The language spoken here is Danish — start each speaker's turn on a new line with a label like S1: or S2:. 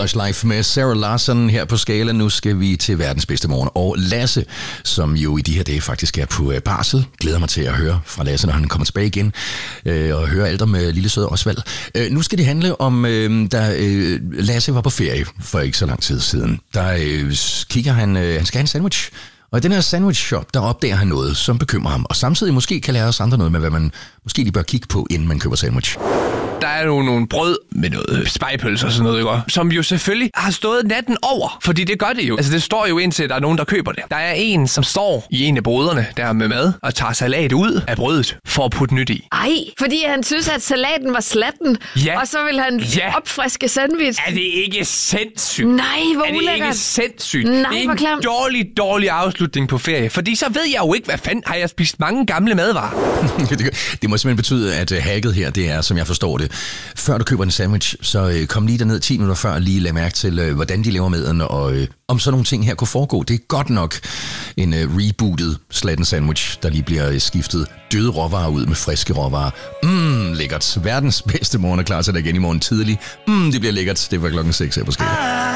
S1: Us Live med Sarah Larsson her på Skala. Nu skal vi til verdens bedste morgen. Og Lasse, som jo i de her dage faktisk er på barsel, glæder mig til at høre fra Lasse, når han kommer tilbage igen, og høre alt om lille søde Osvald. Nu skal det handle om, da Lasse var på ferie for ikke så lang tid siden. Der kigger han skal have en sandwich. Og i den her sandwich shop, der opdager han noget, som bekymrer ham. Og samtidig måske kan lære os andre noget med, hvad man måske lige bør kigge på, inden man køber sandwich.
S2: Der er jo nogle brød med noget spejpølse og sådan noget, ikke? Som jo selvfølgelig har stået natten over, fordi det gør det jo. Altså det står jo indtil, der er nogen, der køber det. Der er en, som står i en af boderne der med mad og tager salat ud af brødet for at putte nyt i.
S3: Ej, fordi han synes, at salaten var slatten,
S2: ja.
S3: Og så vil han opfriske sandwich.
S2: Er det ikke sindssygt?
S3: Nej, hvor ulækkert.
S2: Er det ikke sindssygt?
S3: Nej,
S2: det er en dårlig afslutning på ferie, fordi så ved jeg jo ikke, hvad fanden har jeg spist mange gamle madvarer.
S1: Det må simpelthen betyde, at hacket her, det er, som jeg forstår det, før du køber en sandwich, så kom lige derned 10 minutter før og lige lad mærke til, hvordan de laver maden, og om sådan nogle ting her kunne foregå. Det er godt nok en rebootet slatten sandwich, der lige bliver skiftet døde råvarer ud med friske råvarer. Lækkert. Verdens bedste morgen er klar til dig igen i morgen tidlig. Det bliver lækkert. Det var klokken 6 her på Skala.